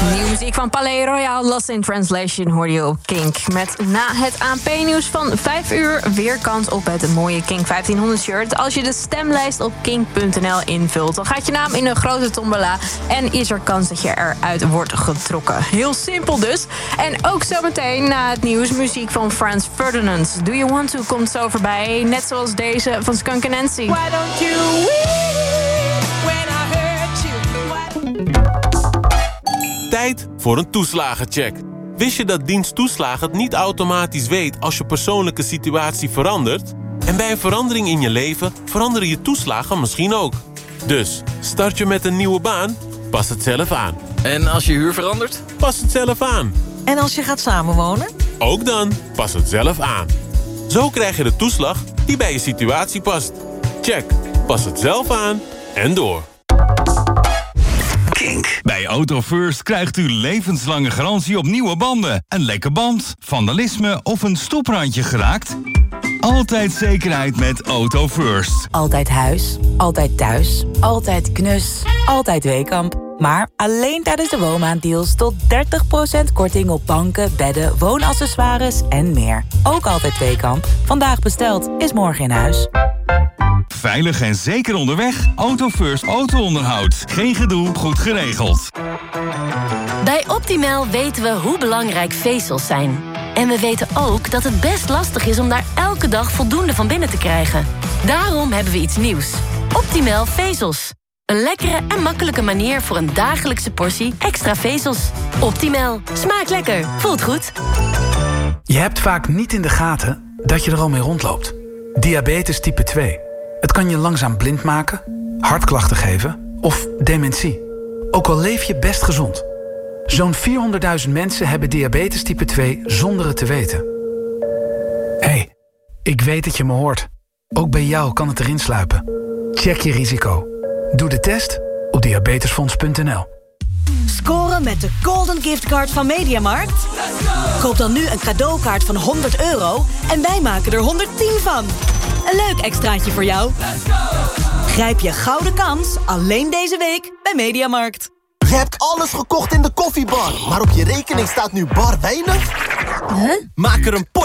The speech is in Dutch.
Nieuwe muziek van Palais Royale, Lost in Translation, hoorde je op Kink. Met na het ANP-nieuws van 5 uur weer kans op het mooie Kink 1500-shirt. Als je de stemlijst op kink.nl invult, dan gaat je naam in een grote tombola en is er kans dat je eruit wordt getrokken. Heel simpel dus. En ook zometeen na het nieuws muziek van Franz Ferdinand. Do You Want To komt zo voorbij, net zoals deze van Skunk and Nancy. Why don't you when I hurt you? Tijd voor een toeslagencheck. Wist je dat dienst toeslagen het niet automatisch weet als je persoonlijke situatie verandert? En bij een verandering in je leven veranderen je toeslagen misschien ook. Dus, start je met een nieuwe baan? Pas het zelf aan. En als je huur verandert? Pas het zelf aan. En als je gaat samenwonen? Ook dan, pas het zelf aan. Zo krijg je de toeslag die bij je situatie past. Check, pas het zelf aan en door. Kink. Bij Auto First krijgt u levenslange garantie op nieuwe banden. Een lekke band, vandalisme of een stoprandje geraakt? Altijd zekerheid met Auto First. Altijd huis, altijd thuis, altijd knus, altijd Weekamp. Maar alleen tijdens de woonmaanddeals tot 30% korting op banken, bedden, woonaccessoires en meer. Ook altijd Weekamp. Vandaag besteld is morgen in huis. Veilig en zeker onderweg. Auto First auto-onderhoud. Geen gedoe, goed geregeld. Bij Optimal weten we hoe belangrijk vezels zijn. En we weten ook dat het best lastig is om daar elke dag voldoende van binnen te krijgen. Daarom hebben we iets nieuws. Optimal vezels. Een lekkere en makkelijke manier voor een dagelijkse portie extra vezels. Optimal. Smaakt lekker. Voelt goed. Je hebt vaak niet in de gaten dat je er al mee rondloopt. Diabetes type 2. Het kan je langzaam blind maken, hartklachten geven of dementie. Ook al leef je best gezond. Zo'n 400.000 mensen hebben diabetes type 2 zonder het te weten. Hé, ik weet dat je me hoort. Ook bij jou kan het erin sluipen. Check je risico. Doe de test op diabetesfonds.nl. Scoren met de Golden Gift Card van Mediamarkt? Koop dan nu een cadeaukaart van €100 en wij maken er 110 van. Een leuk extraatje voor jou. Grijp je gouden kans alleen deze week bij Mediamarkt. Je hebt alles gekocht in de koffiebar, maar op je rekening staat nu bar weinig? Huh? Maak er een potje